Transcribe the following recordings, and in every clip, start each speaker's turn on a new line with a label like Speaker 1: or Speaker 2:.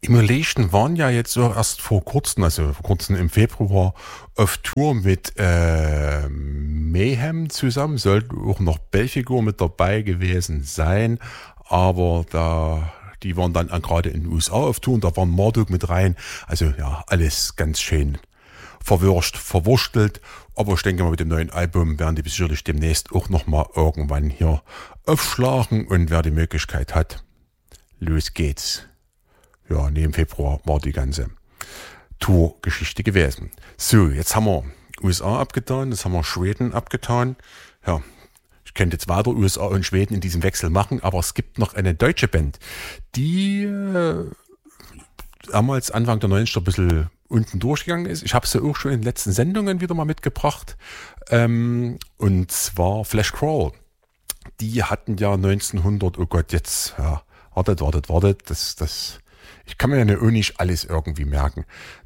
Speaker 1: Immolation waren ja jetzt so erst vor kurzem im Februar, auf Tour mit Mayhem zusammen. Sollte auch noch Belfigur mit dabei gewesen sein, aber die waren dann gerade in den USA auf Tour und da waren Marduk mit rein. Also ja, alles ganz schön verwurstelt. Aber ich denke mal, mit dem neuen Album werden die sicherlich demnächst auch nochmal irgendwann hier aufschlagen. Und wer die Möglichkeit hat, los geht's. Ja, im Februar war die ganze Tourgeschichte gewesen. So, jetzt haben wir USA abgetan, jetzt haben wir Schweden abgetan. Ja, ich könnte jetzt weiter USA und Schweden in diesem Wechsel machen, aber es gibt noch eine deutsche Band, die damals Anfang der 90er ein bisschen unten durchgegangen ist. Ich habe sie auch schon in den letzten Sendungen wieder mal mitgebracht. Und zwar Flash Crawl. Die hatten ja 1900, oh Gott, jetzt, ja, wartet, ich kann mir ja nicht alles irgendwie merken.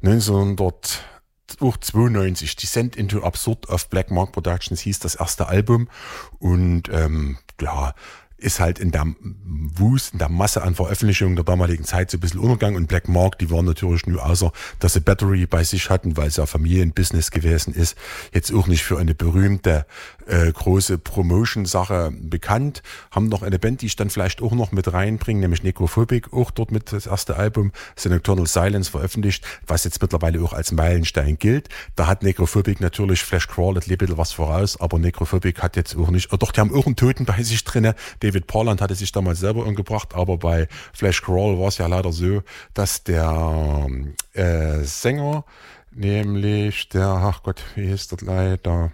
Speaker 1: 1992, Descent into Absurd of Black Mark Productions hieß das erste Album und ja, ist halt in der Masse an Veröffentlichungen der damaligen Zeit so ein bisschen untergegangen und Black Mark, die waren natürlich nur außer, dass sie Battery bei sich hatten, weil es ja Familienbusiness gewesen ist, jetzt auch nicht für eine berühmte große Promotion-Sache bekannt, haben noch eine Band, die ich dann vielleicht auch noch mit reinbringe, nämlich Necrophobic, auch dort mit das erste Album, Nocturnal Silence veröffentlicht, was jetzt mittlerweile auch als Meilenstein gilt. Da hat Necrophobic natürlich Flash Crawl ein bisschen was voraus, aber Necrophobic hat jetzt auch nicht, doch, die haben auch einen Toten bei sich drinne. David Parland hatte sich damals selber umgebracht, aber bei Flash Crawl war es ja leider so, dass der Sänger, nämlich der, ach Gott, wie hieß das leider,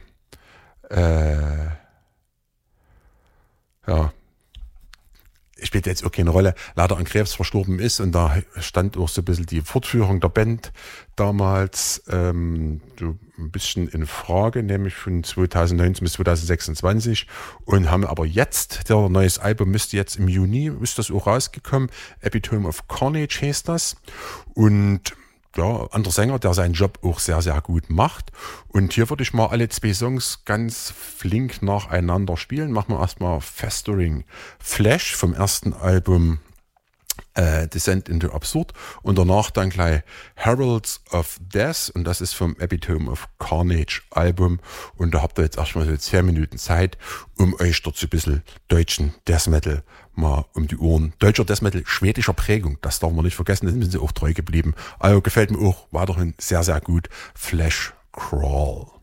Speaker 1: ja, spielt jetzt auch keine Rolle, leider an Krebs verstorben ist und da stand auch so ein bisschen die Fortführung der Band damals so ein bisschen in Frage, nämlich von 2019 bis 2026 und haben aber jetzt, der neues Album müsste jetzt im Juni, ist das auch rausgekommen, Epitome of Carnage heißt das und ja, anderer Sänger, der seinen Job auch sehr, sehr gut macht. Und hier würde ich mal alle zwei Songs ganz flink nacheinander spielen. Machen wir erstmal Festering Flash vom ersten Album Descent into Absurd und danach dann gleich Heralds of Death und das ist vom Epitome of Carnage Album und da habt ihr jetzt erstmal so 10 Minuten Zeit, um euch dort so ein bisschen deutschen Death Metal mal um die Ohren. Deutscher Death Metal schwedischer Prägung, das darf man nicht vergessen, da sind sie auch treu geblieben. Also gefällt mir auch weiterhin sehr, sehr gut. Flash Crawl.